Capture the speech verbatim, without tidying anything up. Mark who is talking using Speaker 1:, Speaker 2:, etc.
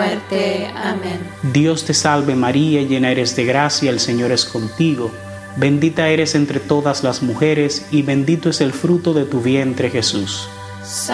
Speaker 1: muerte. Amén.
Speaker 2: Dios te salve María, llena eres de gracia, el Señor es contigo. Bendita eres entre todas las mujeres y bendito es el fruto de tu vientre Jesús.